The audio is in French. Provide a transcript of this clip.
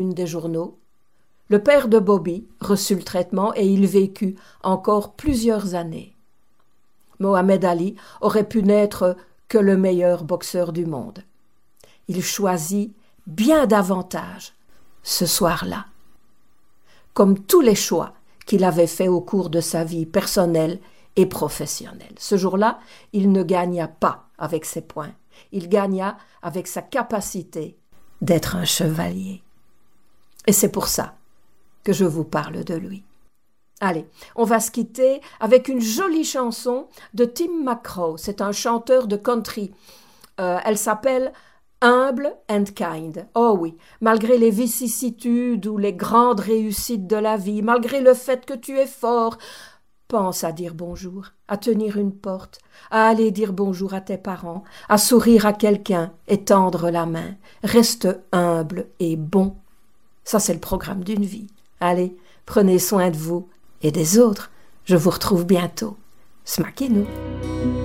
une des journaux. Le père de Bobby reçut le traitement et il vécut encore plusieurs années. Mohamed Ali aurait pu n'être que le meilleur boxeur du monde. Il choisit bien davantage ce soir-là. Comme tous les choix qu'il avait faits au cours de sa vie personnelle et professionnelle. Ce jour-là, il ne gagna pas avec ses points. Il gagna avec sa capacité d'être un chevalier. Et c'est pour ça que je vous parle de lui. Allez, on va se quitter avec une jolie chanson de Tim McGraw. C'est un chanteur de country. Elle s'appelle Humble and Kind. Oh oui, malgré les vicissitudes ou les grandes réussites de la vie, malgré le fait que tu es fort, pense à dire bonjour, à tenir une porte, à aller dire bonjour à tes parents, à sourire à quelqu'un et tendre la main. Reste humble et bon. Ça, c'est le programme d'une vie. Allez, prenez soin de vous et des autres. Je vous retrouve bientôt. Smaquez-nous.